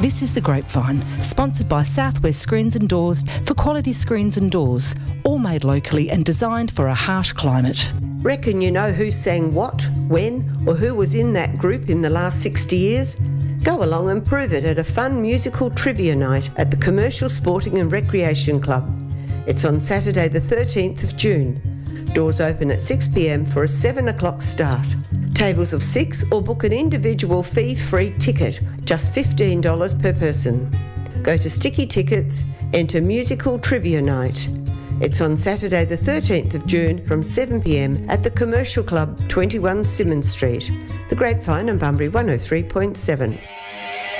This is The Grapevine, sponsored by Southwest Screens and Doors for quality screens and doors, all made locally and designed for a harsh climate. Reckon you know who sang what, when, or who was in that group in the last 60 years? Go along and prove it at a fun musical trivia night at the Commercial Sporting and Recreation Club. It's on Saturday the 13th of June. Doors open at 6 p.m. for a 7 o'clock start. Tables of 6 or book an individual fee-free ticket, just $15 per person. Go to Sticky Tickets, enter Musical Trivia Night. It's on Saturday the 13th of June from 7 p.m. at the Commercial Club, 21 Symonds Street. The Grapevine and Bunbury 103.7.